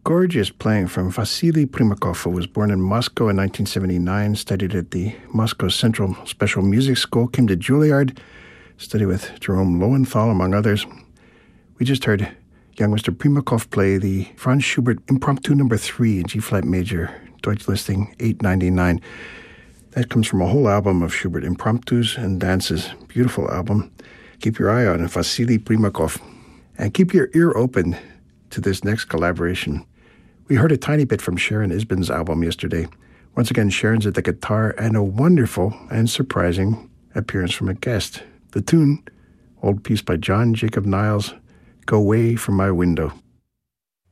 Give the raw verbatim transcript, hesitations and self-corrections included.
gorgeous playing from Vasily Primakov, who was born in Moscow in nineteen seventy-nine, studied at the Moscow Central Special Music School, came to Juilliard, studied with Jerome Lowenthal, among others. We just heard young Mister Primakov play the Franz Schubert Impromptu Number three in G-flat major, Deutsch listing eight ninety-nine. That comes from a whole album of Schubert Impromptus and Dances. Beautiful album. Keep your eye on Vasily Primakov. And keep your ear open to this next collaboration. We heard a tiny bit from Sharon Isbin's album yesterday. Once again, Sharon's at the guitar and a wonderful and surprising appearance from a guest. The tune, old piece by John Jacob Niles, Go Away From My Window.